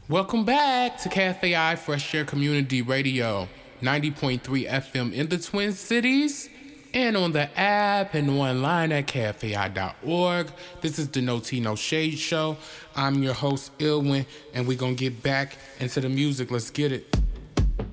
Welcome back to Cafe I Fresh Air Community Radio, 90.3 FM in the Twin Cities, and on the app and online at cafei.org. This is the No Tea No Shade Show. I'm your host, Ilwin, and we're going to get back into the music. Let's get it.